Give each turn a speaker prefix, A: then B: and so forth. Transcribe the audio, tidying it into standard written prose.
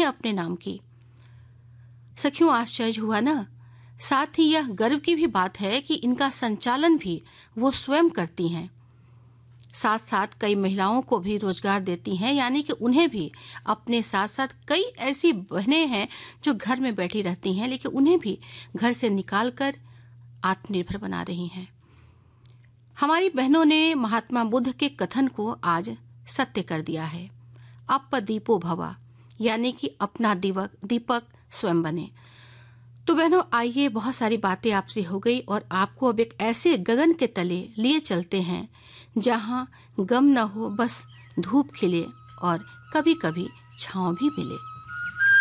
A: हैं अपने नाम की। सखियों, आश्चर्य हुआ ना। साथ ही यह गर्व की भी बात है कि इनका संचालन भी वो स्वयं करती हैं। साथ साथ कई महिलाओं को भी रोजगार देती हैं, यानी कि उन्हें भी अपने साथ साथ कई ऐसी बहनें हैं जो घर में बैठी रहती हैं, लेकिन उन्हें भी घर से निकाल कर आत्मनिर्भर बना रही हैं। हमारी बहनों ने महात्मा बुद्ध के कथन को आज सत्य कर दिया है। अपदीपो भवा, यानी कि अपना दीपक स्वयं बने। तो बहनों, आइए, बहुत सारी बातें आपसे हो गई और आपको अब एक ऐसे गगन के तले लिए चलते हैं जहां गम न हो, बस धूप खिले और कभी कभी छांव भी मिले।